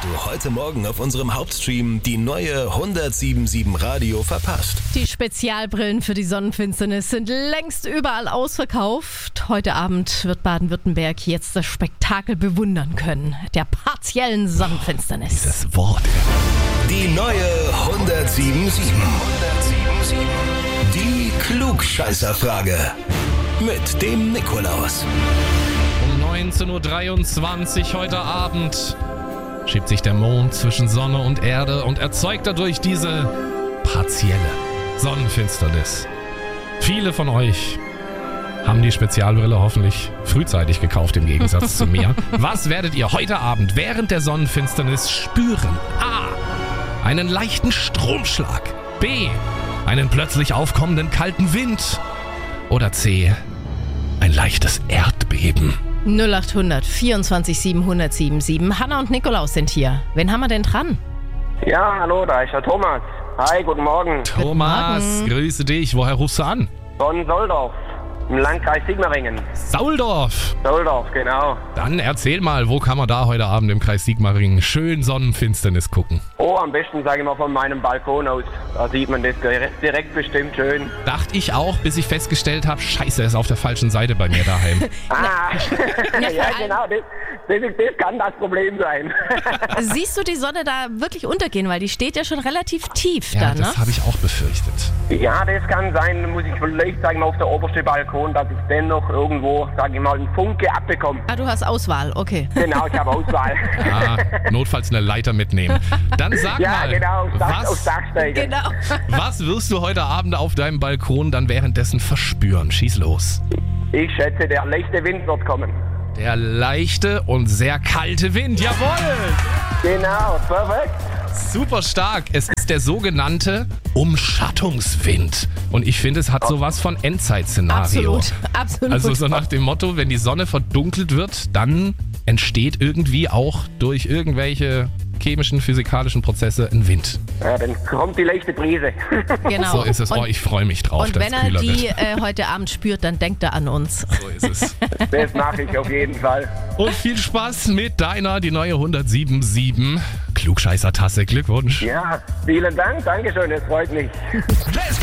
du heute Morgen auf unserem Hauptstream die neue 107.7 Radio verpasst? Die Spezialbrillen für die Sonnenfinsternis sind längst überall ausverkauft. Heute Abend wird Baden-Württemberg jetzt das Spektakel bewundern können. Der partiellen Sonnenfinsternis. Dieses Wort. Die neue 107.7. Die Klugscheißerfrage. Mit dem Nikolaus. Um 19.23 Uhr heute Abend schiebt sich der Mond zwischen Sonne und Erde und erzeugt dadurch diese partielle Sonnenfinsternis. Viele von euch haben die Spezialbrille hoffentlich frühzeitig gekauft, im Gegensatz zu mir. Was werdet ihr heute Abend während der Sonnenfinsternis spüren? A. Einen leichten Stromschlag. B. Einen plötzlich aufkommenden kalten Wind. Oder C. Ein leichtes Erdbeben. 0800 24 700 77. Hanna und Nikolaus sind hier. Wen haben wir denn dran? Ja, hallo, da ist der Thomas. Hi, guten Morgen. Thomas, grüße dich. Woher rufst du an? Von Soldorf, im Landkreis Sigmaringen. Sauldorf. Soldorf, genau. Dann erzähl mal, wo kann man da heute Abend im Kreis Sigmaringen schön Sonnenfinsternis gucken? Oh, am besten, sage ich mal, von meinem Balkon aus. Da sieht man das direkt bestimmt schön. Dachte ich auch, bis ich festgestellt habe, scheiße, er ist auf der falschen Seite bei mir daheim. Ja, genau, das kann das Problem sein. Siehst du die Sonne da wirklich untergehen? Weil die steht ja schon relativ tief Ja, da, ne? das habe ich auch befürchtet. Ja, das kann sein, muss ich vielleicht sagen, auf der obersten Balkon, dass ich dennoch irgendwo, sage ich mal, einen Funke abbekomme. Ah, du hast Auswahl, okay. Genau, ich habe Auswahl. Ja, notfalls eine Leiter mitnehmen. Dann sag Ja, mal, genau, aufs Dach steigen. Genau. was wirst du heute Abend auf deinem Balkon dann währenddessen verspüren? Schieß los. Ich schätze, der leichte Wind wird kommen. Der leichte und sehr kalte Wind, jawohl! Genau, perfekt. Super stark. Es ist der sogenannte Umschattungswind. Und ich finde, es hat sowas von Endzeitszenario. Absolut. Also so nach dem Motto, wenn die Sonne verdunkelt wird, dann entsteht irgendwie auch durch irgendwelche chemischen, physikalischen Prozesse ein Wind. Ja, dann kommt die leichte Brise. Genau. So ist es. Oh, ich freue mich drauf, Und dass wenn es er kühler die wird. heute Abend spürt, dann denkt er an uns. So ist es. Das mache ich auf jeden Fall. Und viel Spaß mit deiner, die neue 107.7 Klugscheißer-Tasse. Glückwunsch. Ja, vielen Dank. Dankeschön, es freut mich. Let's